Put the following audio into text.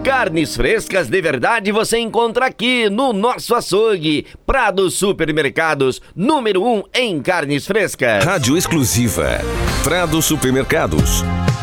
Carnes frescas de verdade você encontra aqui no nosso açougue. Prado Supermercados, número 1 em carnes frescas. Rádio exclusiva Prado Supermercados.